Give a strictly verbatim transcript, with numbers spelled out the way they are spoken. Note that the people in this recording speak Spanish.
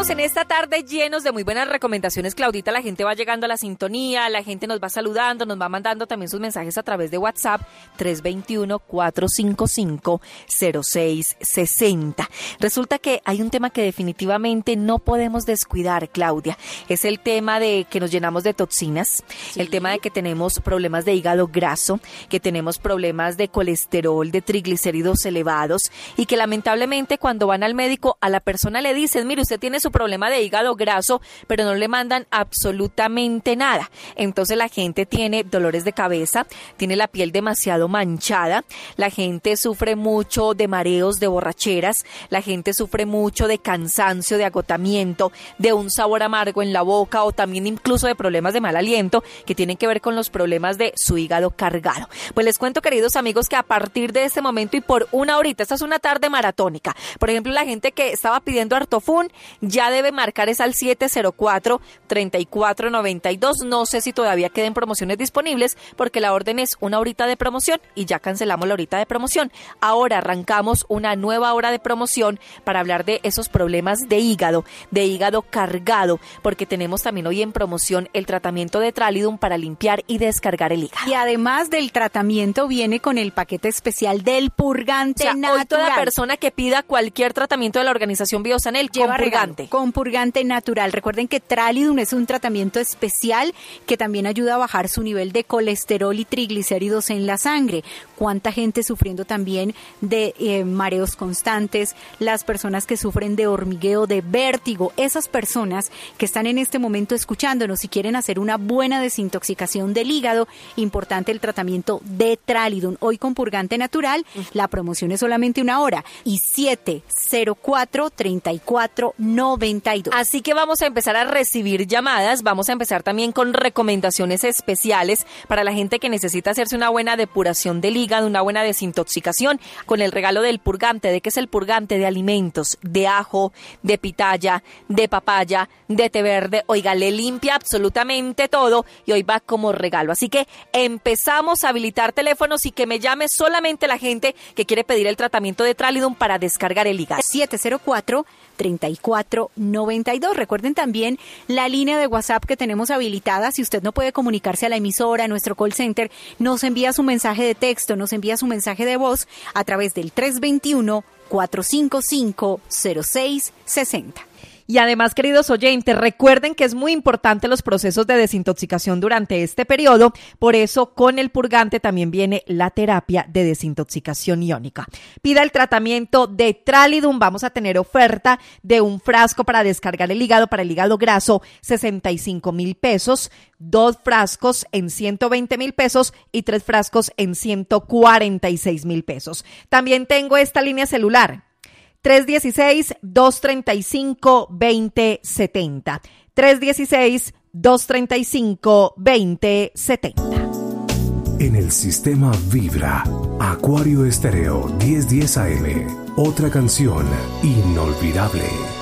estamos en esta tarde llenos de muy buenas recomendaciones, Claudita. La gente va llegando a la sintonía, la gente nos va saludando, nos va mandando también sus mensajes a través de WhatsApp tres dos uno, cuatro cinco cinco, cero seis seis cero. Resulta que hay un tema que definitivamente no podemos descuidar, Claudia. Es el tema de que nos llenamos de toxinas, sí. El tema de que tenemos problemas de hígado graso, que tenemos problemas de colesterol, de triglicéridos elevados y que lamentablemente cuando van al médico a la persona le dicen, mire, usted tiene su problema de hígado graso, pero no le mandan absolutamente nada. Entonces la gente tiene dolores de cabeza, tiene la piel demasiado manchada, la gente sufre mucho de mareos, de borracheras, la gente sufre mucho de cansancio, de agotamiento, de un sabor amargo en la boca o también incluso de problemas de mal aliento que tienen que ver con los problemas de su hígado cargado. Pues les cuento, queridos amigos, que a partir de este momento y por una horita, esta es una tarde maratónica. Por ejemplo, la gente que estaba pidiendo Artofun ya debe marcar es al siete cero cuatro, treinta y cuatro noventa y dos. No sé si todavía queden promociones disponibles porque la orden es una horita de promoción y ya cancelamos la horita de promoción. Ahora arrancamos una nueva hora de promoción para hablar de esos problemas de hígado, de hígado cargado, porque tenemos también hoy en promoción el tratamiento de Tralidum para limpiar y descargar el hígado. Y además del tratamiento viene con el paquete especial del purgante, o sea, natural. Hoy toda persona que pida cualquier tratamiento de la organización Biosanel lleva con purgante. Con purgante natural. Recuerden que Tralidum es un tratamiento especial que también ayuda a bajar su nivel de colesterol y triglicéridos en la sangre. Cuánta gente sufriendo también de eh, mareos constantes, las personas que sufren de hormigueo, de vértigo, esas personas que están en este momento escuchándonos y quieren hacer una buena desintoxicación del hígado, importante el tratamiento de Tralidum. Hoy con purgante natural, la promoción es solamente una hora y siete cero cuatro, treinta y cuatro noventa y dos. Así que vamos a empezar a recibir llamadas, vamos a empezar también con recomendaciones especiales para la gente que necesita hacerse una buena depuración del hígado, una buena desintoxicación con el regalo del purgante. ¿De qué es el purgante? De alimentos, de ajo, de pitaya, de papaya, de té verde. Oiga, le limpia absolutamente todo y hoy va como regalo. Así que empezamos a habilitar teléfonos y que me llame solamente la gente que quiere pedir el tratamiento de Tralidum para descargar el hígado. siete cero cuatro, treinta y cuatro noventa y dos. Recuerden también la línea de WhatsApp que tenemos habilitada. Si usted no puede comunicarse a la emisora, a nuestro call center, nos envía su mensaje de texto, nos envía su mensaje de voz a través del tres dos uno, cuatro cinco cinco, cero seis seis cero. Y además, queridos oyentes, recuerden que es muy importante los procesos de desintoxicación durante este periodo. Por eso, con el purgante también viene la terapia de desintoxicación iónica. Pida el tratamiento de Tralidum. Vamos a tener oferta de un frasco para descargar el hígado, para el hígado graso, sesenta y cinco mil pesos. Dos frascos en ciento veinte mil pesos y tres frascos en ciento cuarenta y seis mil pesos. También tengo esta línea celular. tres uno seis, dos tres cinco, dos cero siete cero. tres uno seis, dos tres cinco, dos cero siete cero. En el sistema Vibra, Acuario Estéreo diez diez A M. Otra canción inolvidable.